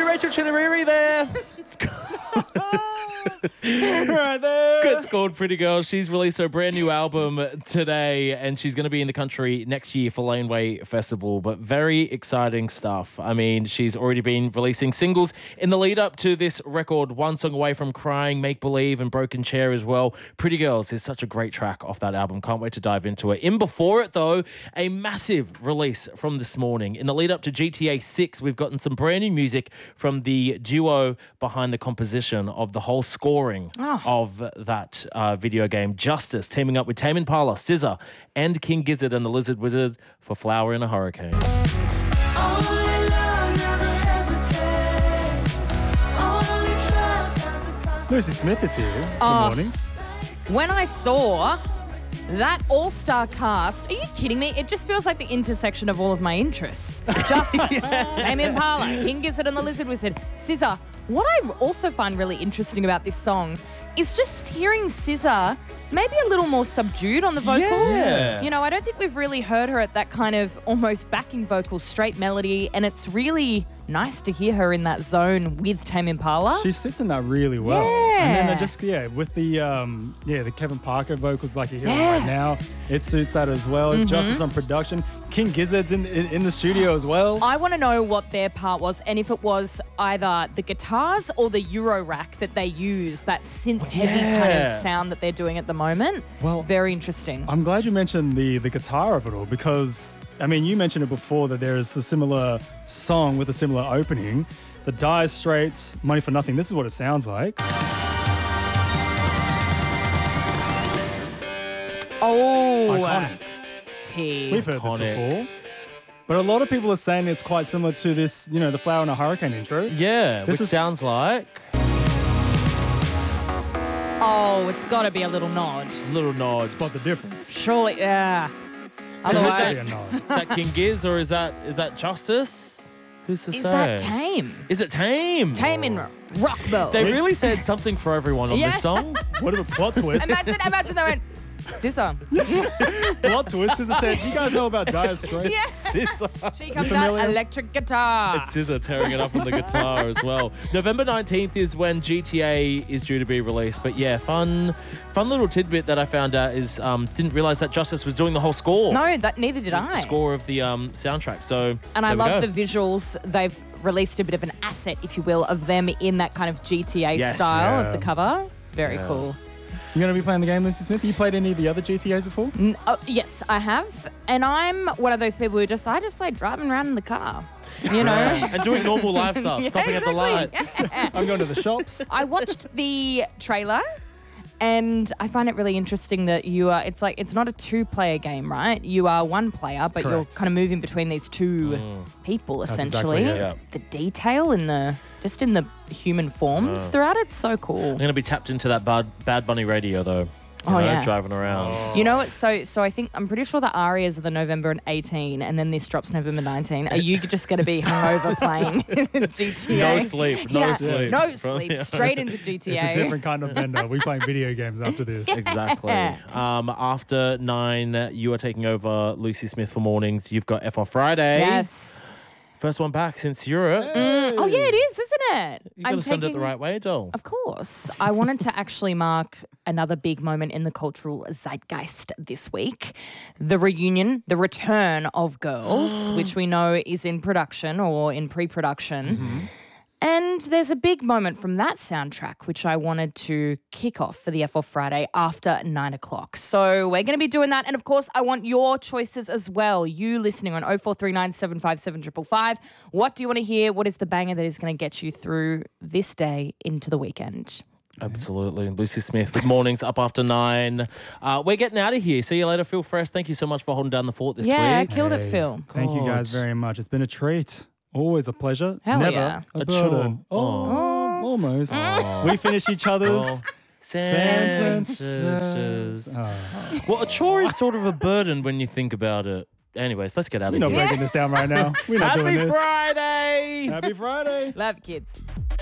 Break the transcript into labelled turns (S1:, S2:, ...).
S1: Rachel Chitteriri there.
S2: Right there.
S1: It's called Pretty Girl. She's released her brand new album today, and she's going to be in the country next year for Laneway Festival. But very exciting stuff. I mean, she's already been releasing singles in the lead up to this record. One song away from Crying, Make Believe, and Broken Chair as well. Pretty Girls is such a great track off that album. Can't wait to dive into it. In before it, though, a massive release from this morning. In the lead up to GTA 6, we've gotten some brand new music from the duo behind the composition of the whole scoring of that video game, Justice, teaming up with Tame Impala, SZA, and King Gizzard and the Lizard Wizard for Flower in a Hurricane.
S2: Lucy Smith is here. Good mornings.
S3: When I saw that all-star cast, are you kidding me? It just feels like the intersection of all of my interests. Justice, Tame Impala, King Gizzard and the Lizard Wizard, SZA. What I also find really interesting about this song is just hearing SZA maybe a little more subdued on the vocal.
S1: Yeah.
S3: You know, I don't think we've really heard her at that kind of almost backing vocal, straight melody, and it's really nice to hear her in that zone with Tame Impala.
S2: She sits in that really well.
S3: Yeah.
S2: And then they're just, with the Kevin Parker vocals like you're hearing right now, it suits that as well. Justice on production. King Gizzard's in the studio as well.
S3: I want to know what their part was and if it was either the guitars or the Euro rack that they use, that synth-heavy kind of sound that they're doing at the moment. Well, very interesting.
S2: I'm glad you mentioned the guitar of it all because, I mean, you mentioned it before that there is a similar song with a similar opening. The Dire Straits, Money for Nothing. This is what it sounds like.
S3: Oh,
S2: Iconic.
S3: T.
S2: We've heard this before. But a lot of people are saying it's quite similar to this, the Flower in a Hurricane intro.
S1: Yeah, which sounds like...
S3: Oh, it's got to be a little nod.
S1: Little nod.
S2: Spot the difference.
S3: Surely, yeah.
S1: Otherwise,
S2: Otherwise,
S1: is that King Giz or is that Justice? Who's to say?
S3: Is that Tame?
S1: Is it Tame?
S3: Tame in Rockville.
S1: They really said something for everyone on this song.
S2: What a plot twist.
S3: Imagine they went, SZA.
S2: Plot twist. SZA said, you guys know about Dire Straits?
S1: SZA.
S3: She comes out, electric guitar.
S1: It's SZA tearing it up on the guitar as well. November 19th is when GTA is due to be released. But yeah, fun little tidbit that I found out is didn't realise that Justice was doing the whole score.
S3: No, neither did I.
S1: Score of the soundtrack. So
S3: and I love the visuals. They've released a bit of an asset, if you will, of them in that kind of GTA style of the cover. Very cool.
S2: You're going to be playing the game, Lucy Smith? You played any of the other GTAs before?
S3: Yes, I have. And I'm one of those people who I just like driving around in the car, you know.
S1: And doing normal life stuff, stopping at the lights.
S3: Yeah.
S2: I'm going to the shops.
S3: I watched the trailer and I find it really interesting that it's not a two-player game, right? You are one player, but you're kind of moving between these two people, essentially.
S2: Exactly,
S3: The detail in the human forms throughout it's so cool.
S1: I'm going to be tapped into that Bad Bunny radio, though. Driving around.
S3: You know, so I'm pretty sure the arias are the November 18 and then this drops November 19. Are you just going to be hungover playing GTA?
S1: No sleep.
S3: No sleep. Straight into GTA.
S2: It's a different kind of bender. We're playing video games after this.
S1: Exactly. After 9, you are taking over Lucy Smith for mornings. You've got F on Friday.
S3: Yes.
S1: First one back since Europe.
S3: Oh, yeah, it is, isn't it?
S1: You've got to send it the right way, doll.
S3: Of course. I wanted to actually mark another big moment in the cultural zeitgeist this week. The reunion, the return of Girls, which we know is in production or in pre-production. Mm-hmm. And there's a big moment from that soundtrack, which I wanted to kick off for the F Off Friday after 9 o'clock. So we're going to be doing that. And, of course, I want your choices as well. You listening on 0439 757 555. What do you want to hear? What is the banger that is going to get you through this day into the weekend?
S1: Absolutely. Lucy Smith with mornings up after 9. We're getting out of here. See you later, Phil Fresh. Thank you so much for holding down the fort this week.
S3: Yeah, killed it, Phil.
S2: Thank you guys very much. It's been a treat. Always a pleasure.
S3: Hell
S2: Never
S3: yeah.
S2: a burden. Almost. We finish each other's sentences.
S1: Well, a chore is sort of a burden when you think about it. Anyways, let's get out of here.
S2: We're not breaking this down right now. We're not doing this.
S1: Happy Friday!
S2: Happy Friday.
S3: Love kids.